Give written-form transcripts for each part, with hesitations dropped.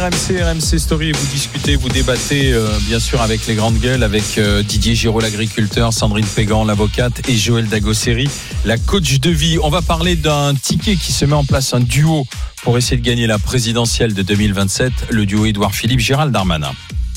RMC Story, vous discutez, vous débattez bien sûr avec les grandes gueules, avec Didier Giraud, l'agriculteur, Sandrine Pégan, l'avocate, et Joël Dagosseri, la coach de vie. On va parler d'un ticket qui se met en place, un duo pour essayer de gagner la présidentielle de 2027, le duo Édouard Philippe-Gérald Darmanin.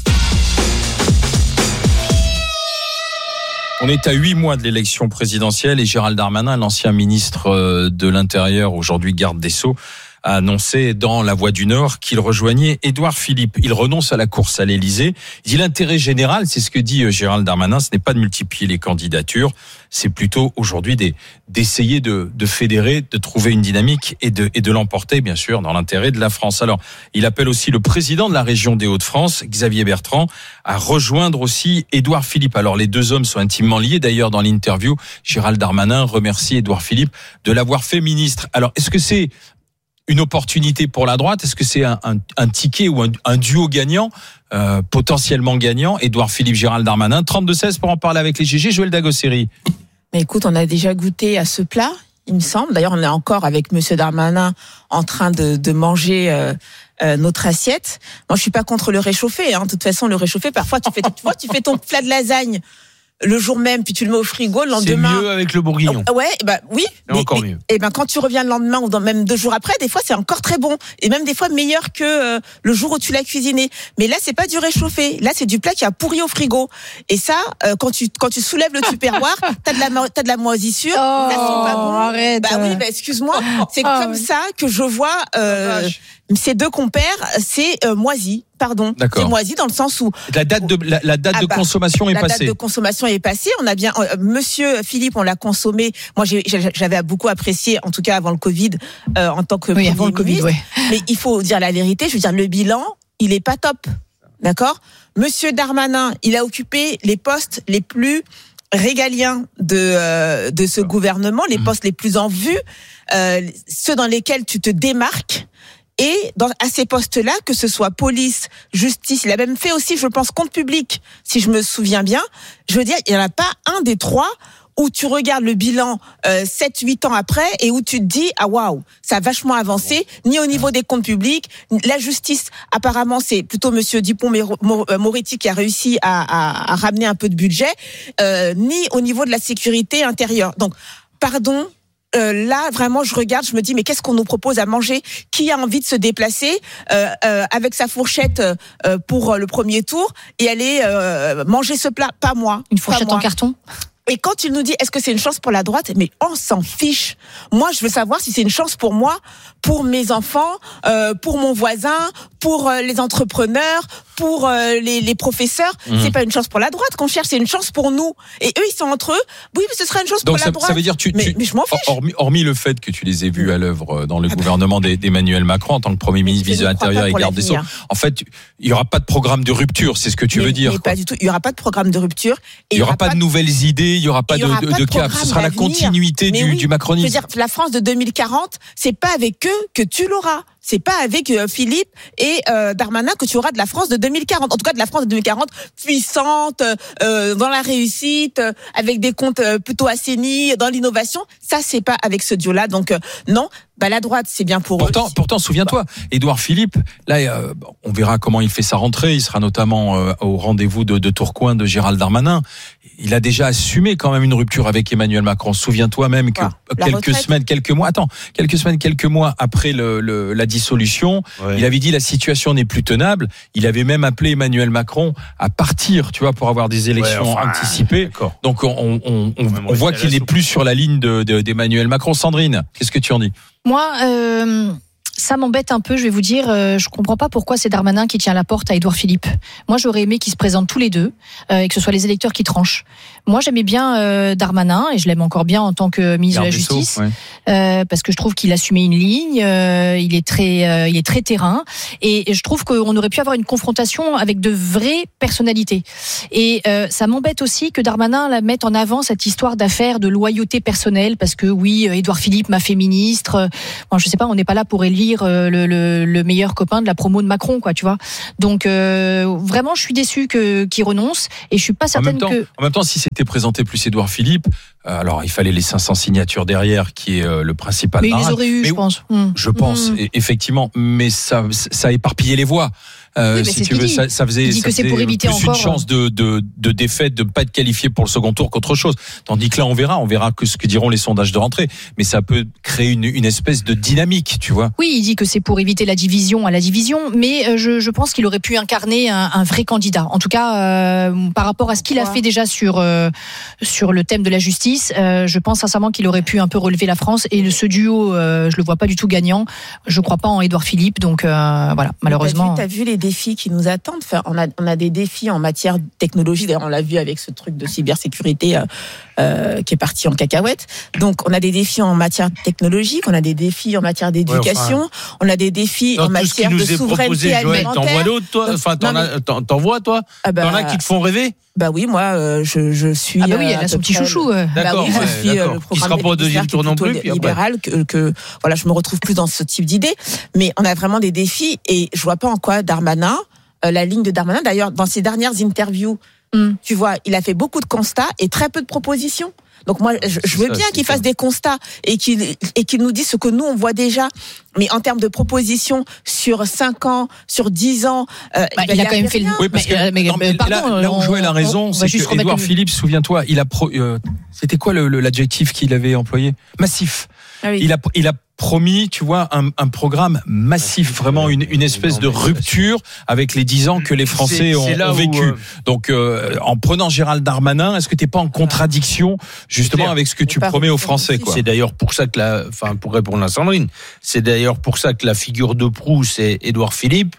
On est à 8 mois de l'élection présidentielle et Gérald Darmanin, l'ancien ministre de l'Intérieur, aujourd'hui garde des Sceaux, a annoncé dans La Voix du Nord qu'il rejoignait Édouard Philippe. Il renonce à la course à l'Élysée. Il dit l'intérêt général, c'est ce que dit Gérald Darmanin, ce n'est pas de multiplier les candidatures, c'est plutôt aujourd'hui d'essayer de fédérer, de trouver une dynamique et de l'emporter, bien sûr, dans l'intérêt de la France. Alors, il appelle aussi le président de la région des Hauts-de-France, Xavier Bertrand, à rejoindre aussi Édouard Philippe. Alors, les deux hommes sont intimement liés. D'ailleurs, dans l'interview, Gérald Darmanin remercie Édouard Philippe de l'avoir fait ministre. Alors, est-ce que c'est une opportunité pour la droite? Est-ce que c'est un ticket ou un duo gagnant, potentiellement gagnant, Édouard Philippe, Gérald Darmanin? 32-16 pour en parler avec les GG. Joël Dagosseri. Mais écoute, on a déjà goûté à ce plat, il me semble. D'ailleurs, on est encore avec Monsieur Darmanin en train de manger notre assiette. Moi, je suis pas contre le réchauffé. De toute façon, le réchauffé, parfois, tu fais ton plat de lasagne le jour même, puis tu le mets au frigo, le lendemain. C'est mieux avec le bourguignon. Ouais, oui. Mais encore mieux. Et quand tu reviens le lendemain ou même 2 jours après, des fois c'est encore très bon. Et même des fois meilleur que le jour où tu l'as cuisiné. Mais là, c'est pas du réchauffé. Là, c'est du plat qui a pourri au frigo. Et ça, quand tu soulèves le tupperware, t'as de la moisissure. Oh, ça sent pas bon. Arrête. Excuse-moi. C'est comme ça que je vois ces deux compères, c'est moisi. Pardon, d'accord. C'est moisi dans le sens où la date de consommation est passée. La date de consommation est passée. On a bien Monsieur Philippe, on l'a consommé. Moi, j'avais beaucoup apprécié, en tout cas avant le Covid, en tant que Premier avant le Covid, ministre. ouais. Mais il faut dire la vérité. Je veux dire, le bilan, il est pas top, d'accord. Monsieur Darmanin, il a occupé les postes les plus régaliens de ce gouvernement, les postes les plus en vue, ceux dans lesquels tu te démarques. Et à ces postes-là, que ce soit police, justice, il a même fait aussi, je pense, compte public, si je me souviens bien. Je veux dire, il n'y en a pas un des 3 où tu regardes le bilan 7-8 ans après et où tu te dis « Ah waouh, ça a vachement avancé », ni au niveau des comptes publics. La justice, apparemment, c'est plutôt Monsieur Dupond-Moretti qui a réussi à ramener un peu de budget, ni au niveau de la sécurité intérieure. Donc, pardon, là, vraiment, je regarde, je me dis, mais qu'est-ce qu'on nous propose à manger? Qui a envie de se déplacer avec sa fourchette pour le premier tour et aller manger ce plat? Pas moi. Une fourchette en carton? Et quand il nous dit, est-ce que c'est une chance pour la droite? Mais on s'en fiche. Moi, je veux savoir si c'est une chance pour moi, pour mes enfants, pour mon voisin, pour les entrepreneurs, pour les professeurs. C'est pas une chance pour la droite qu'on cherche, c'est une chance pour nous. Et eux, ils sont entre eux. Oui, mais ce sera une chance pour la droite. Ça veut dire mais je m'en fiche. Hormis le fait que tu les aies vus à l'œuvre dans le gouvernement d'Emmanuel Macron en tant que Premier ministre, ministre de l'Intérieur et garde des Sceaux. En fait, il y aura pas de programme de rupture, c'est ce que tu veux dire. Mais pas du tout. Il y aura pas de programme de rupture. Il y aura pas de nouvelles idées. Il y aura pas de cap. Ce sera la continuité du macronisme. Je veux dire, la France de 2040, c'est pas avec eux que tu l'auras. C'est pas avec Philippe et Darmanin que tu auras de la France de 2040. En tout cas, de la France de 2040 puissante, dans la réussite, avec des comptes plutôt assainis, dans l'innovation. Ça, c'est pas avec ce duo-là. Donc non. La droite, c'est bien pour eux. Pourtant, souviens-toi, Édouard Philippe, là, on verra comment il fait sa rentrée. Il sera notamment au rendez-vous de Tourcoing de Gérald Darmanin. Il a déjà assumé quand même une rupture avec Emmanuel Macron. Souviens-toi même que quelques mois après la dissolution, il avait dit la situation n'est plus tenable. Il avait même appelé Emmanuel Macron à partir, tu vois, pour avoir des élections anticipées. D'accord. Donc on voit qu'il n'est plus sur la ligne d'Emmanuel Macron. Sandrine, qu'est-ce que tu en dis? Moi, ça m'embête un peu, je vais vous dire, je comprends pas pourquoi c'est Darmanin qui tient la porte à Édouard Philippe. Moi, j'aurais aimé qu'ils se présentent tous les deux et que ce soit les électeurs qui tranchent. Moi, j'aimais bien Darmanin et je l'aime encore bien en tant que ministre de la Justice, parce que je trouve qu'il assumait une ligne, il est très terrain et je trouve qu'on aurait pu avoir une confrontation avec de vraies personnalités. Et ça m'embête aussi que Darmanin la mette en avant cette histoire d'affaires de loyauté personnelle, parce que oui, Édouard Philippe m'a fait ministre. Bon, je sais pas, on n'est pas là pour élire élire le meilleur copain de la promo de Macron, quoi, tu vois. Donc vraiment, je suis déçue qu'il renonce et je suis pas certaine En même temps, si c'était présenté plus Édouard Philippe, alors il fallait les 500 signatures derrière, qui est le principal. Mais ils les auraient eu, je pense. Je pense, effectivement, mais ça a éparpillé les voix. Oui, si tu veux, ça faisait, que c'est pour éviter plus encore une chance de défaite, de ne pas être qualifié pour le second tour qu'autre chose. Tandis que là, on verra que ce que diront les sondages de rentrée. Mais ça peut créer une espèce de dynamique, tu vois. Oui, il dit que c'est pour éviter la division à la division, mais je pense qu'il aurait pu incarner un vrai candidat. En tout cas, par rapport à ce qu'il a fait déjà sur le thème de la justice, je pense sincèrement qu'il aurait pu un peu relever la France. Et ce duo, je le vois pas du tout gagnant. Je crois pas en Édouard Philippe, donc voilà, malheureusement. T'as vu les défis qui nous attendent. Enfin, on a des défis en matière de technologie. D'ailleurs, on l'a vu avec ce truc de cybersécurité qui est parti en cacahuète. Donc, on a des défis en matière technologique, on a des défis en matière d'éducation, on a des défis en matière de souveraineté alimentaire. T'en vois d'autres, toi? Enfin, t'en vois, toi? T'en as qui te font rêver? Bah oui, moi, je suis. Ah bah oui, elle a son petit chouchou. D'accord. Bah oui, je suis le qui sera pas au deuxième tour non plus. Libéral, que voilà, je me retrouve plus dans ce type d'idée. Mais on a vraiment des défis et je vois pas en quoi Darmanin, la ligne de Darmanin. D'ailleurs, dans ses dernières interviews, tu vois, il a fait beaucoup de constats et très peu de propositions. Donc moi, je veux bien qu'il fasse des constats et qu'il nous dise ce que nous on voit déjà. Mais en termes de propositions sur 5 ans, sur 10 ans, il a quand même fait le. Oui, parce que là où Joël a raison, c'est que Édouard Philippe, souviens-toi, c'était quoi l'adjectif qu'il avait employé? Massif. Ah oui. Il a promis, tu vois, un programme massif, vraiment une espèce de rupture avec les 10 ans que les Français ont vécu. Donc, en prenant Gérald Darmanin, est-ce que t'es pas en contradiction justement avec ce que tu promets aux Français, quoi? C'est d'ailleurs pour ça que pour répondre à Sandrine, c'est d'ailleurs pour ça que la figure de proue, c'est Édouard Philippe,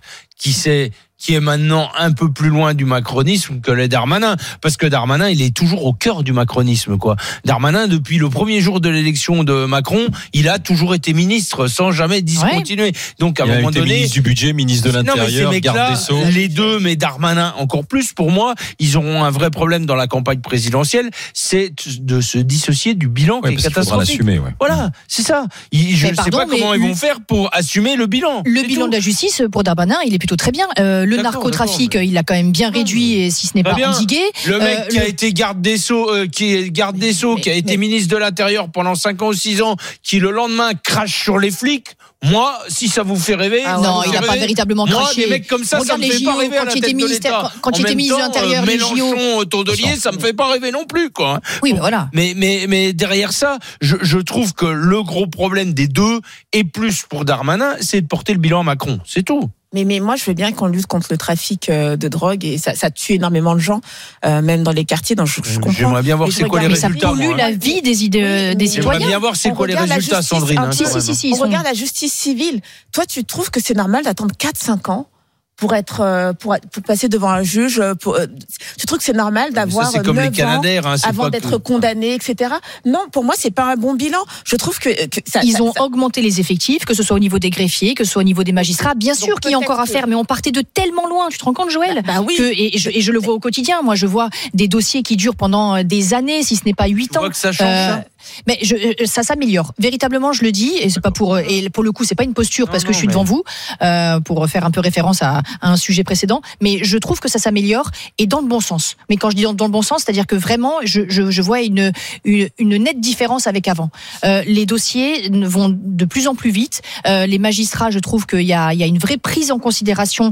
qui est maintenant un peu plus loin du macronisme que les Darmanin, parce que Darmanin, il est toujours au cœur du macronisme, quoi. Darmanin, depuis le premier jour de l'élection de Macron, il a toujours été ministre, sans jamais discontinuer. Donc, à un moment donné, ministre du budget, ministre de l'Intérieur, garde des Sceaux. Les deux, mais Darmanin encore plus, pour moi, ils auront un vrai problème dans la campagne présidentielle, c'est de se dissocier du bilan qui est catastrophique. Voilà, c'est ça. Je ne sais pas comment ils vont faire pour assumer le bilan. Le bilan de la justice, pour Darmanin, il est plutôt très bien. Le narcotrafic, il l'a quand même bien réduit, et si ce n'est pas endigué. Le mec qui a été garde des Sceaux, qui a été ministre de l'Intérieur pendant 5 ans ou 6 ans, qui le lendemain crache sur les flics. Moi, si ça vous fait rêver, non, il n'a pas véritablement craché. Moi, des mecs comme ça, ça me fait pas rêver à la tête de l'État. Quand il était ministre de l'Intérieur, Mélenchon, Tondelier, ça me fait pas rêver non plus, quoi. Oui, mais voilà. Mais derrière ça, je trouve que le gros problème des deux, et plus pour Darmanin, c'est de porter le bilan à Macron. C'est tout. Mais moi, je veux bien qu'on lutte contre le trafic de drogue, et ça tue énormément de gens, même dans les quartiers. Donc je comprends. J'aimerais bien voir c'est quoi les résultats. Ça pollue la vie des citoyens. J'aimerais bien voir c'est quoi les résultats, Sandrine. On regarde la justice civile. Toi, tu trouves que c'est normal d'attendre 4-5 ans pour passer devant un juge? Tu trouves que c'est normal d'avoir 9 ans avant d'être condamné, etc. Non, pour moi, c'est pas un bon bilan. Je trouve que ils ont augmenté les effectifs, que ce soit au niveau des greffiers, que ce soit au niveau des magistrats. Bien sûr qu'il y a encore à faire, mais on partait de tellement loin. Tu te rends compte, Joël? Bah oui. Et je le vois au quotidien. Moi, je vois des dossiers qui durent pendant des années, si ce n'est pas 8 ans. Tu vois que ça change. Mais ça s'améliore. Véritablement, je le dis, et c'est pas pour le coup, c'est pas une posture parce que je suis devant vous pour faire un peu référence à un sujet précédent, mais je trouve que ça s'améliore et dans le bon sens. Mais quand je dis dans le bon sens, c'est-à-dire que vraiment, je vois une nette différence avec avant. Les dossiers vont de plus en plus vite. Les magistrats, je trouve qu'il y a une vraie prise en considération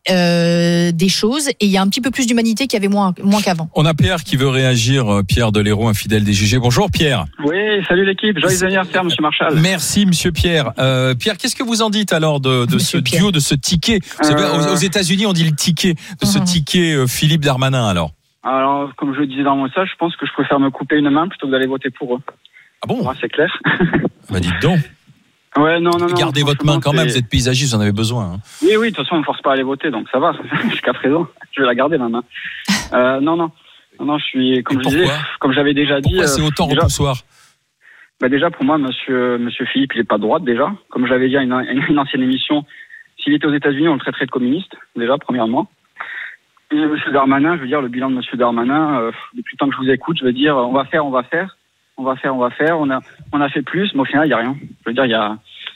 des choses, et il y a un petit peu plus d'humanité qu'il y avait moins qu'avant. On a Pierre qui veut réagir. Pierre Deléraud, un fidèle des jugés. Bonjour Pierre. Oui, salut l'équipe. Joyeux anniversaire, monsieur Marchal. Merci, monsieur Pierre. Pierre, qu'est-ce que vous en dites alors de ce duo, de ce ticket? Vous savez, aux États-Unis, on dit le ticket, de ce ticket Philippe Darmanin, alors. Alors, comme je le disais dans mon message, je pense que je préfère me couper une main plutôt que d'aller voter pour eux. Ah bon? Moi, c'est clair. Bah, dites donc. Ouais, non. Gardez votre main quand même, vous êtes paysagiste, vous en avez besoin. Hein. Oui, de toute façon, on ne force pas à aller voter, donc ça va. Jusqu'à présent, je vais la garder, ma main. Non, je suis, comme je disais, comme j'avais déjà dit. Pourquoi c'est autant repoussoir? Bah déjà, pour moi, monsieur Philippe, il est pas de droite, déjà. Comme j'avais dit à une ancienne émission, s'il était aux États-Unis, on le traiterait de communiste, déjà, premièrement. Et monsieur Darmanin, je veux dire, le bilan de monsieur Darmanin, depuis le temps que je vous écoute, je veux dire, on va faire. On a fait plus, mais au final, il n'y a rien. Je veux dire,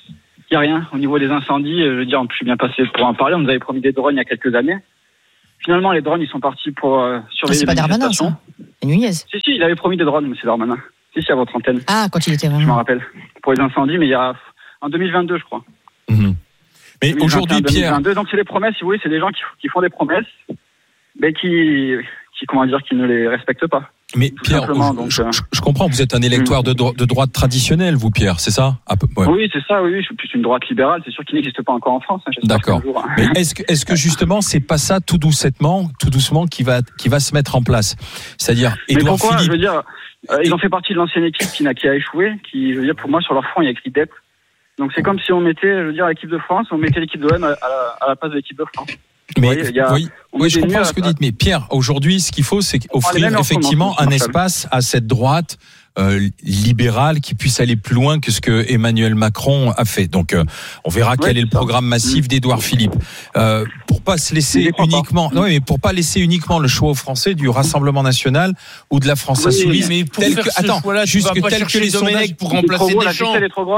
Il n'y a rien. Au niveau des incendies, je veux dire, je suis bien passé pour en parler. On nous avait promis des drones il y a quelques années. Finalement, les drones, ils sont partis pour surveiller c'est pas les Darmanin, manifestations. ça. C'est Nunez. Si, il avait promis des drones, M. Darmanin. Si, à votre antenne. Ah, quand il était Je m'en vraiment. rappelle. Pour les incendies, mais il y a en 2022, je crois. Mais 2021, aujourd'hui, Pierre, 2022. Donc c'est des promesses, si vous voulez, c'est des gens qui font des promesses, mais qui ne les respectent pas. mais Tout Pierre, simplement, donc, je comprends, vous êtes un électeur de droite traditionnelle, vous, Pierre, c'est ça? Ouais. Oui, c'est ça, oui. Je suis plus une droite libérale, c'est sûr qu'il n'existe pas encore en France. Hein, D'accord. Mais est-ce que justement, c'est pas ça tout doucement qui va se mettre en place? C'est-à-dire, Mais Édouard pourquoi, Philippe. je veux dire, ils ont fait partie de l'ancienne équipe qui a échoué, qui, je veux dire, pour moi, sur leur front, il y a écrit dette. Donc c'est comme si on mettait, je veux dire, l'équipe de France, on mettait l'équipe de l'OM à la place de l'équipe de France. Mais voyez, oui, je comprends ce que vous dites. Mais Pierre, aujourd'hui, ce qu'il faut, c'est offrir effectivement un espace à cette droite libérale qui puisse aller plus loin que ce que Emmanuel Macron a fait. Donc, on verra quel est le programme massif d'Édouard Philippe. Pour pas se laisser uniquement, non, mais pour pas laisser uniquement le choix aux Français du Rassemblement national ou de la France insoumise. Mais pour faire ce choix-là, juste que tel que les sondages pour remplacer Deschamps.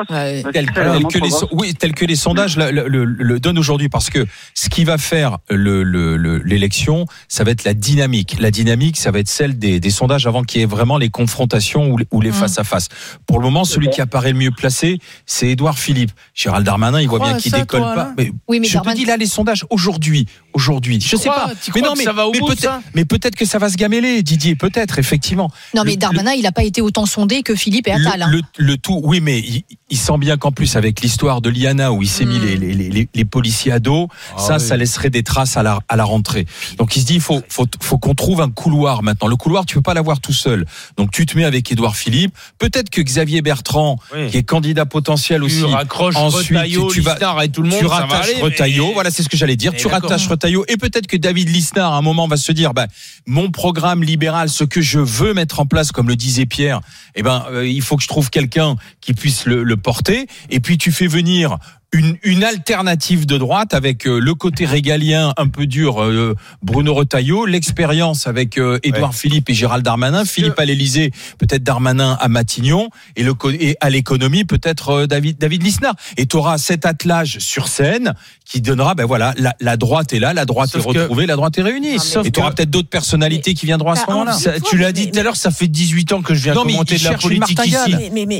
Tel que les sondages le donnent aujourd'hui, parce que ce qui va faire l'élection, ça va être la dynamique. La dynamique, ça va être celle des sondages avant qu'il y ait vraiment les confrontations ou les face à face. Pour le moment, celui qui apparaît le mieux placé, c'est Édouard Philippe. Gérald Darmanin, il voit bien qu'il décolle pas. Mais je te dis là les sondages aujourd'hui, je sais pas. Mais non, mais ça va au bout, mais peut-être que ça va se gameler, Didier, peut-être effectivement. Non, mais Darmanin, il n'a pas été autant sondé que Philippe et Attal. Le tout, oui, mais il sent bien qu'en plus avec l'histoire de Liana où il s'est mis les policiers à dos, ça laisserait des traces à la rentrée. Donc il se dit il faut qu'on trouve un couloir maintenant. Le couloir, tu peux pas l'avoir tout seul. Donc tu te mets avec Édouard Philippe, peut-être que Xavier Bertrand, qui est candidat potentiel aussi. Tu raccroches Retailleau, Lisnard et tout le monde. Tu rattaches Retailleau, voilà, c'est ce que j'allais dire. Tu rattaches Retailleau, et peut-être que David Lisnard à un moment va se dire mon programme libéral, ce que je veux mettre en place, comme le disait Pierre, il faut que je trouve quelqu'un qui puisse le porter. Et puis tu fais venir une alternative de droite avec le côté régalien un peu dur, Bruno Retailleau, l'expérience avec Édouard Philippe et Gérald Darmanin, Philippe à l'Élysée, peut-être Darmanin à Matignon, et à l'économie peut-être David Lisnard. Et tu auras cet attelage sur scène qui donnera la droite est là, la droite est retrouvée, la droite est réunie. Et tu auras peut-être d'autres personnalités qui viendront à ce moment-là. Tu l'as dit tout à l'heure, ça fait 18 ans que je viens commenter de la politique ici.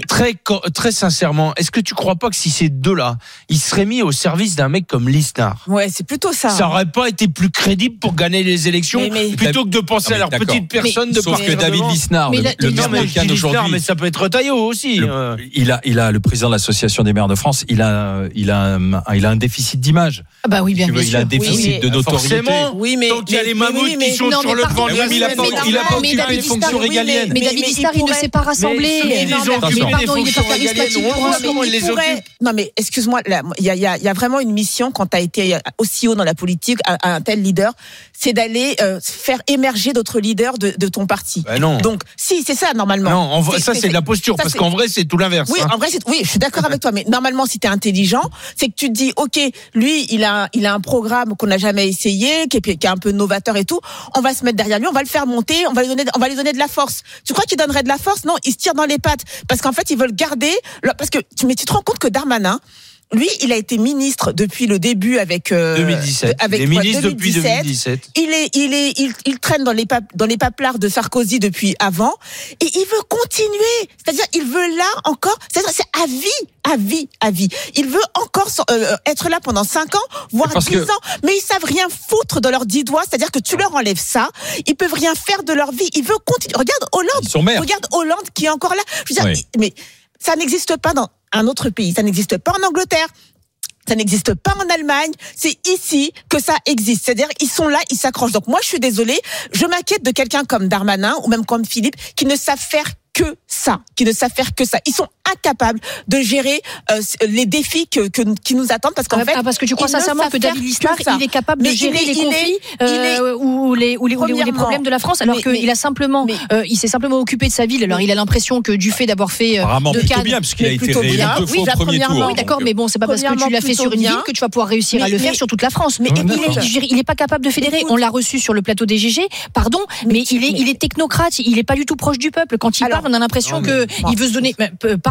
Très sincèrement, est-ce que tu crois pas que si ces deux-là il serait mis au service d'un mec comme Lisnard? Ouais, c'est plutôt ça. Ça aurait pas été plus crédible pour gagner les élections plutôt que de penser à leur petite personne de sauf que David Lisnard, le maire de Cannes aujourd'hui, mais ça peut être Retailleau aussi. Il a le président de l'association des maires de France, il a un déficit d'image. Ah bah oui, bien sûr. Il a un déficit de notoriété. Forcément. Oui, mais donc il y a les mammouths qui sont sur le devant de la scène. Il a pas occupé les fonctions régaliennes. Mais David Lisnard, il ne s'est pas rassemblé. Ils ont occupé les fonctions régaliennes. On voit comment ils les occupent. Non, mais excuse-moi, il y a vraiment une mission quand tu as été aussi haut dans la politique, un tel leader, c'est d'aller faire émerger d'autres leaders de ton parti. Non. Donc, si, c'est ça, normalement. Non, ça, c'est de la posture, parce qu'en vrai, c'est tout l'inverse. Oui, en vrai, je suis d'accord avec toi, mais normalement, si tu es intelligent, c'est que tu te dis, OK, lui, il a un programme qu'on n'a jamais essayé, qui est un peu novateur et tout. On va se mettre derrière lui, on va le faire monter, on va lui donner de la force. Tu crois qu'il donnerait de la force? Non, il se tire dans les pattes. Parce qu'en fait, ils veulent garder, parce que, mais tu te rends compte que Darmanin, lui, il a été ministre depuis le début avec 2017. Il est ministre depuis 2017. Il traîne dans les paplards de Sarkozy depuis avant, et il veut continuer. C'est-à-dire, il veut là encore. C'est à vie. Il veut encore être là pendant 5 ans, voire 10 ans. Mais ils savent rien foutre de leurs 10 doigts. C'est-à-dire que tu leur enlèves ça, ils peuvent rien faire de leur vie. Il veut continuer. Regarde Hollande. Regarde Hollande qui est encore là. Je veux dire, mais ça n'existe pas dans un autre pays. Ça n'existe pas en Angleterre. Ça n'existe pas en Allemagne. C'est ici que ça existe. C'est-à-dire, ils sont là, ils s'accrochent. Donc moi, je suis désolée. Je m'inquiète de quelqu'un comme Darmanin ou même comme Philippe qui ne savent faire que ça. Ils sont incapables de gérer les défis qui nous attendent, parce qu'en fait, parce que tu crois sincèrement que David Lisnard, il est capable de gérer les conflits ou les problèmes de la France, alors qu'il a simplement, il s'est simplement occupé de sa ville. Alors il a l'impression que du fait d'avoir fait de Cannes, bien, parce qu'il a été réélu 2 fois au premier tour. Oui, d'accord, mais bon, c'est pas parce que tu l'as fait sur une ville que tu vas pouvoir réussir à le faire sur toute la France. Mais il est pas capable de fédérer. On l'a reçu sur le plateau des GG, pardon, mais il est technocrate. Il est pas du tout proche du peuple. Quand il parle, on a l'impression que il veut se donner. Pardon.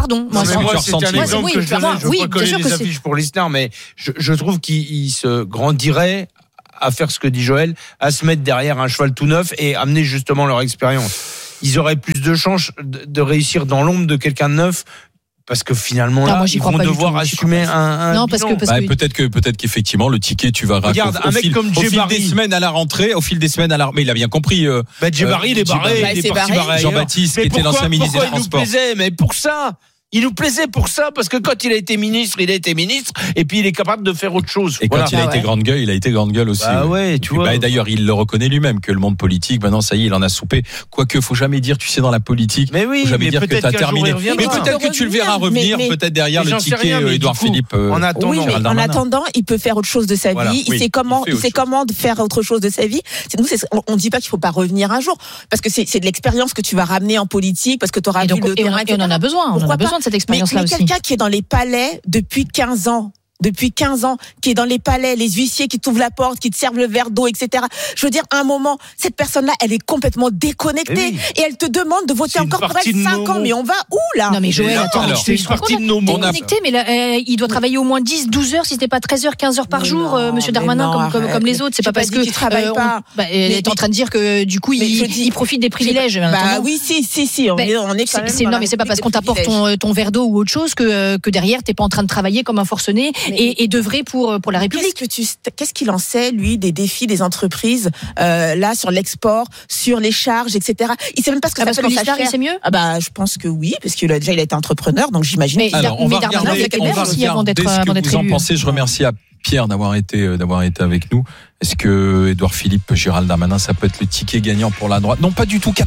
pardon. Moi, c'est un exemple oui, que je donnais. Je veux oui, pas coller bien sûr les que affiches pour l'Isnar, mais je trouve qu'il se grandirait à faire ce que dit Joël, à se mettre derrière un cheval tout neuf et amener justement leur expérience. Ils auraient plus de chances de réussir dans l'ombre de quelqu'un de neuf. Parce que finalement, là, ils vont devoir assumer un non, bilan. Peut-être qu'effectivement, le ticket, tu vas regarde, un mec comme au fil Djebari. des semaines à la rentrée, mais il a bien compris. Djebari, il est barré, il est parti barré. Jean-Baptiste, qui était l'ancien ministre des Transports. Mais pour ça. Il nous plaisait pour ça, parce que quand il a été ministre, et puis il est capable de faire autre chose. Et quand il a été grande gueule, il a été grande gueule aussi. Tu vois. D'ailleurs, il le reconnaît lui-même, que le monde politique, maintenant, ça y est, il en a soupé. Quoique, faut jamais dire, tu sais, dans la politique. Mais oui, faut jamais mais dire que t'as terminé. Mais peut-être que tu le verras revenir, peut-être derrière le ticket Édouard Philippe. En attendant, il peut faire autre chose de sa vie. Il sait comment faire autre chose de sa vie. Nous, on dit pas qu'il faut pas revenir un jour. Parce que c'est de l'expérience que tu vas ramener en politique, parce que tu auras vu le terrain. Et on en a besoin. On en a besoin de cette expérience-là aussi. Quelqu'un qui est dans les palais depuis 15 ans, qui est dans les palais, les huissiers qui t'ouvrent la porte, qui te servent le verre d'eau, etc. Je veux dire, à un moment, cette personne-là, elle est complètement déconnectée et elle te demande de voter encore pour elle 5 ans. Mais on va où, là? Non, mais Joël, attends, c'est une partie de nos mots. Déconnecté, mais là, il doit travailler au moins 10, 12 heures, si c'était pas 13 heures, 15 heures par jour, monsieur Darmanin, comme les autres. C'est pas parce que tu travailles pas. Elle est en train de dire que, du coup, il profite des privilèges. Oui, si, on est quand même. Non, mais c'est pas parce qu'on t'apporte ton verre d'eau ou autre chose que derrière, t'es pas en train de travailler comme un forcené et d'œuvrer pour la République. Qu'est-ce qu'il en sait, lui, des défis des entreprises, là, sur l'export, sur les charges, etc. Il sait même pas ce que ça fait dans sa chair. Il sait mieux? Je pense que oui, parce qu'il a été entrepreneur, donc j'imagine. Mais Darmanin, il y a quelqu'un aussi avant d'être élu. Ce que vous en pensez, je remercie à Pierre d'avoir été avec nous. Est-ce que Édouard Philippe, Gérald Darmanin, ça peut être le ticket gagnant pour la droite? Non, pas du tout.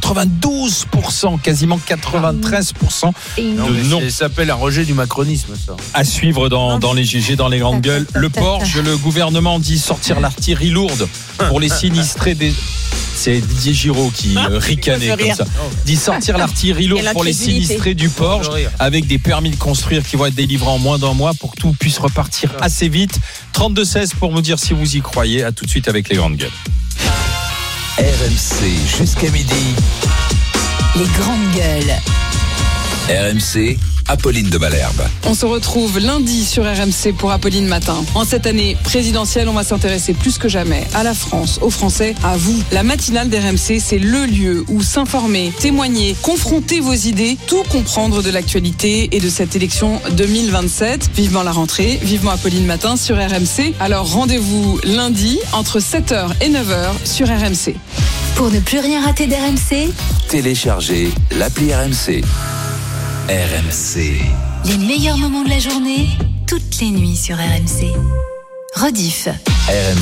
92%, quasiment 93%. Non, ça s'appelle un rejet du macronisme, ça. À suivre dans les GG, dans les grandes gueules. Le Porsche, le gouvernement dit sortir l'artillerie lourde pour les sinistrés des... C'est Didier Giraud qui ricanait comme ça. Dit sortir l'artillerie lourde pour les sinistrés du Porsche, avec des permis de construire qui vont être délivrés en moins d'un mois pour que tout puisse repartir assez vite. 32-16 pour me dire si vous y croyez. À tout de suite avec les grandes gueules. RMC jusqu'à midi. Les grandes gueules. RMC, Apolline de Malherbe. On se retrouve lundi sur RMC pour Apolline Matin. En cette année présidentielle, on va s'intéresser plus que jamais à la France, aux Français, à vous. La matinale d'RMC, c'est le lieu où s'informer, témoigner, confronter vos idées, tout comprendre de l'actualité et de cette élection 2027. Vivement la rentrée, vivement Apolline Matin sur RMC. Alors rendez-vous lundi entre 7h et 9h sur RMC. Pour ne plus rien rater d'RMC, téléchargez l'appli RMC. RMC. Les meilleurs moments de la journée, toutes les nuits sur RMC. Rediff. RMC.